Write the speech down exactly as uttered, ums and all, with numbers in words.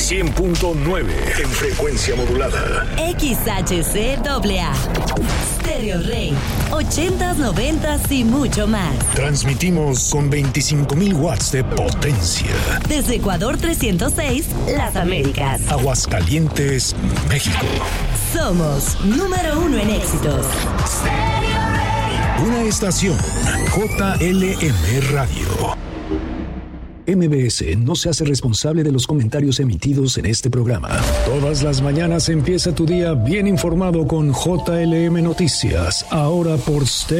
cien punto nueve en frecuencia modulada. X H C A A. Stereo Rey. ochentas, noventas y mucho más. Transmitimos con veinticinco mil watts de potencia. Desde Ecuador trescientos seis, Las Américas. Aguascalientes, México. Somos número uno en éxitos. Una estación J L M Radio. M B S no se hace responsable de los comentarios emitidos en este programa. Todas las mañanas empieza tu día bien informado con J L M Noticias, ahora por Stereo.